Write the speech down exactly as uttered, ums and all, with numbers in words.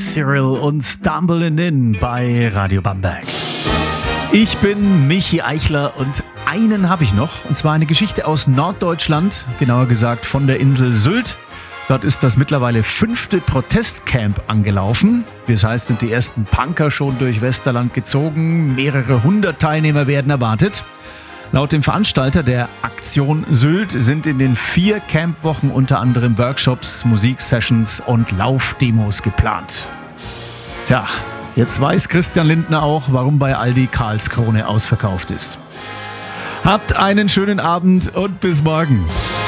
Cyril und Stumbling In bei Radio Bamberg. Ich bin Michi Eichler und einen habe ich noch, und zwar eine Geschichte aus Norddeutschland, genauer gesagt von der Insel Sylt. Dort ist das mittlerweile fünfte Protestcamp angelaufen. Wie es heißt, sind die ersten Punker schon durch Westerland gezogen. Mehrere hundert Teilnehmer werden erwartet. Laut dem Veranstalter der Aktion Sylt sind in den vier Campwochen unter anderem Workshops, Musiksessions und Laufdemos geplant. Tja, jetzt weiß Christian Lindner auch, warum bei Aldi Karlskrone ausverkauft ist. Habt einen schönen Abend und bis morgen.